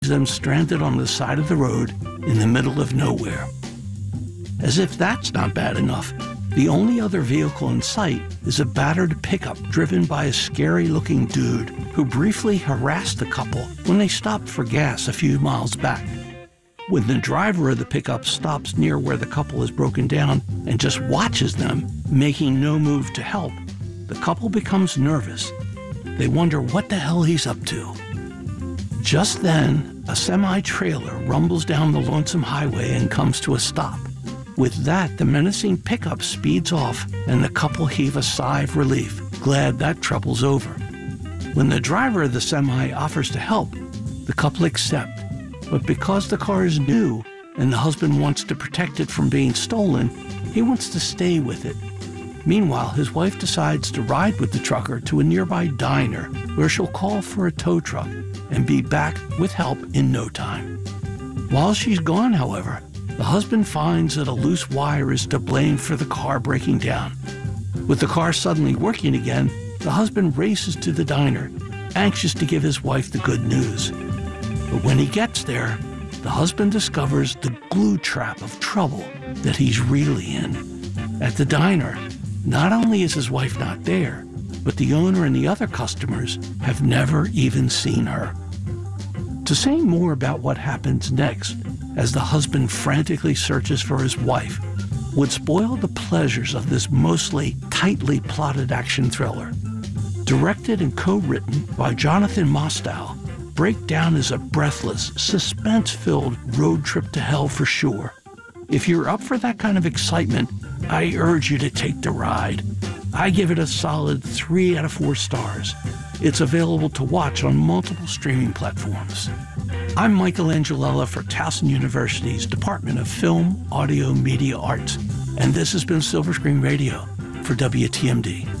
them stranded on the side of the road in the middle of nowhere. As if that's not bad enough, the only other vehicle in sight is a battered pickup driven by a scary-looking dude who briefly harassed the couple when they stopped for gas a few miles back. When the driver of the pickup stops near where the couple is broken down and just watches them, making no move to help, the couple becomes nervous. They wonder what the hell he's up to. Just then, a semi-trailer rumbles down the lonesome highway and comes to a stop. With that, the menacing pickup speeds off and the couple heave a sigh of relief, glad that trouble's over. When the driver of the semi offers to help, the couple accept. But because the car is new and the husband wants to protect it from being stolen, he wants to stay with it. Meanwhile, his wife decides to ride with the trucker to a nearby diner where she'll call for a tow truck and be back with help in no time. While she's gone, however, the husband finds that a loose wire is to blame for the car breaking down. With the car suddenly working again, the husband races to the diner, anxious to give his wife the good news. But when he gets there, the husband discovers the glue trap of trouble that he's really in. At the diner, not only is his wife not there, but the owner and the other customers have never even seen her. To say more about what happens next, as the husband frantically searches for his wife, would spoil the pleasures of this mostly tightly plotted action thriller. Directed and co-written by Jonathan Mostow, Breakdown is a breathless, suspense-filled road trip to hell for sure. If you're up for that kind of excitement, I urge you to take the ride. I give it a solid 3 out of 4 stars. It's available to watch on multiple streaming platforms. I'm Michael Angelella for Towson University's Department of Film, Audio, Media Arts, and this has been Silver Screen Radio for WTMD.